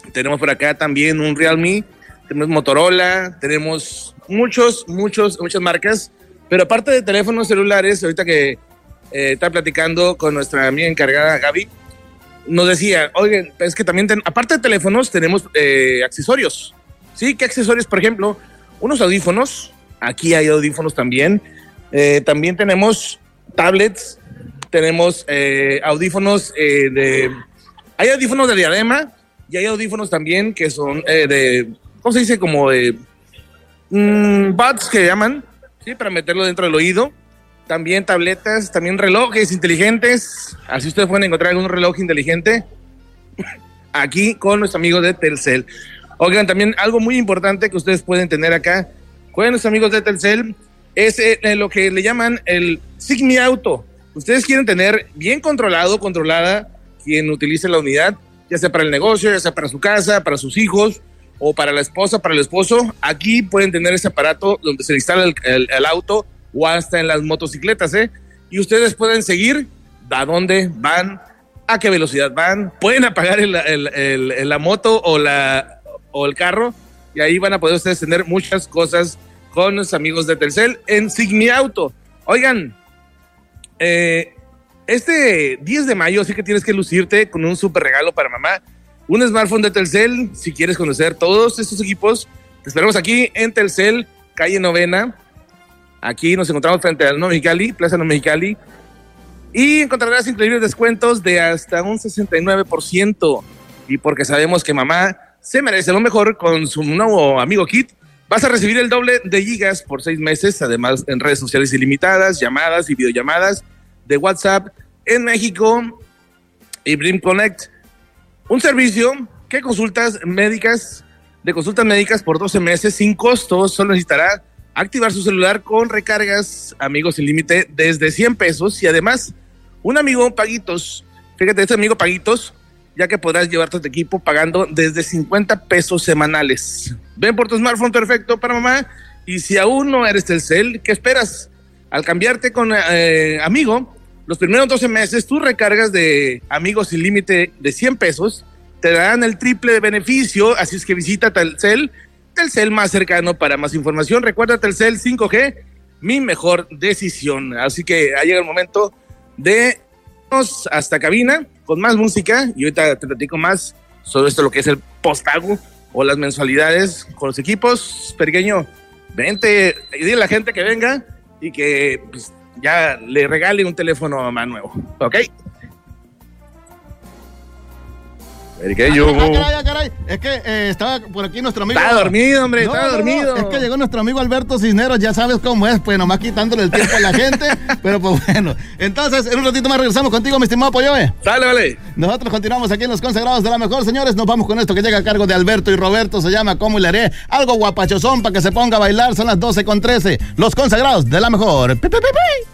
tenemos por acá también un Realme, tenemos Motorola, tenemos muchas marcas, pero aparte de teléfonos celulares, ahorita que estaba platicando con nuestra amiga encargada Gaby, nos decía, oigan, es que también, aparte de teléfonos, tenemos accesorios. ¿Sí? ¿Qué accesorios? Por ejemplo, unos audífonos. Aquí hay audífonos también. También tenemos tablets. Tenemos audífonos hay audífonos de diadema y hay audífonos también que son ¿cómo se dice? Como de buds que llaman, ¿sí? Para meterlo dentro del oído. También tabletas, también relojes inteligentes. Así ustedes pueden encontrar algún reloj inteligente aquí con nuestros amigos de Telcel. Oigan, también algo muy importante que ustedes pueden tener acá con nuestros amigos de Telcel es lo que le llaman el Sig Mi Auto. Ustedes quieren tener bien controlada quien utilice la unidad, ya sea para el negocio, ya sea para su casa, para sus hijos o para la esposa, para el esposo. Aquí pueden tener ese aparato donde se le instala el auto o hasta en las motocicletas, y ustedes pueden seguir a dónde van, a qué velocidad van, pueden apagar la moto o el carro, y ahí van a poder ustedes tener muchas cosas con los amigos de Telcel en Sig Mi Auto. Oigan, este 10 de mayo sí que tienes que lucirte con un súper regalo para mamá, un smartphone de Telcel. Si quieres conocer todos estos equipos, te esperamos aquí en Telcel, calle Novena. Aquí nos encontramos frente al Nuevo Mexicali, Plaza Nuevo Mexicali, y encontrarás increíbles descuentos de hasta un 69%. Y porque sabemos que mamá se merece lo mejor con su nuevo amigo Kit, vas a recibir el doble de gigas por 6 meses, además en redes sociales ilimitadas, llamadas y videollamadas de WhatsApp en México y Brim Connect. Un servicio que consultas médicas por 12 meses sin costo. Solo necesitará activar su celular con recargas, amigos sin límite, desde 100 pesos y además un amigo Paguitos. Fíjate, este amigo Paguitos, ya que podrás llevarte tu equipo pagando desde 50 pesos semanales. Ven por tu smartphone perfecto para mamá, y si aún no eres Telcel, ¿qué esperas? Al cambiarte con amigo, los primeros 12 meses, tus recargas de amigos sin límite de 100 pesos te darán el triple de beneficio, así es que visita Telcel más cercano para más información. Recuerda, Telcel 5G, mi mejor decisión. Así que ha llegado el momento de irnos hasta cabina con más música, y ahorita te platico más sobre esto, lo que es el postpago o las mensualidades con los equipos. Pequeño, vente y dile a la gente que venga y que pues, ya le regale un teléfono a mamá nuevo, ¿ok? Caray. Es que estaba por aquí nuestro amigo. Estaba dormido, hombre, estaba dormido. Es que llegó nuestro amigo Alberto Cisneros, ya sabes cómo es, pues nomás quitándole el tiempo a la gente. Pero pues bueno, entonces en un ratito más regresamos contigo, mi estimado Polloe. Dale, vale. Nosotros continuamos aquí en Los Consagrados de la Mejor, señores. Nos vamos con esto que llega a cargo de Alberto y Roberto. Se llama ¿Cómo le haré? Algo guapachosón para que se ponga a bailar. Son las 12:13. Los Consagrados de la Mejor. ¡Pi, pi, pi, pi!